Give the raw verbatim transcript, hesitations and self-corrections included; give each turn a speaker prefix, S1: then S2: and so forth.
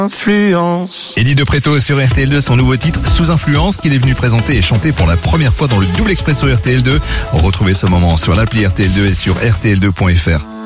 S1: Influence.
S2: Eddie De Pretto sur R T L deux, son nouveau titre Sous Influence qu'il est venu présenter et chanter pour la première fois dans le Double Expresso R T L deux. Retrouvez ce moment sur l'appli R T L deux et sur R T L deux point F R.